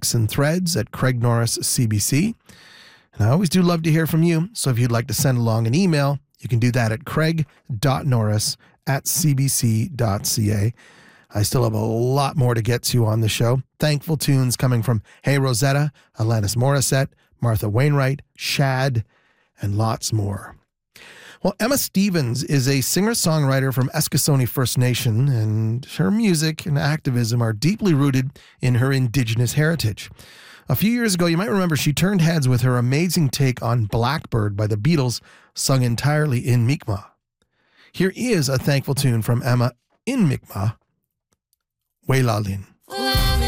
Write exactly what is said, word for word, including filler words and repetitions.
X and Threads at Craig Norris C B C. And I always do love to hear from you, so if you'd like to send along an email, you can do that at craig.norris at cbc.ca. I still have a lot more to get to on the show. Thankful tunes coming from Hey Rosetta, Alanis Morissette, Martha Wainwright, Shad, and lots more. Well, Emma Stevens is a singer-songwriter from Eskasoni First Nation, and her music and activism are deeply rooted in her Indigenous heritage. A few years ago, you might remember she turned heads with her amazing take on Blackbird by the Beatles, sung entirely in Mi'kmaq. Here is a thankful tune from Emma in Mi'kmaq, Weilalin.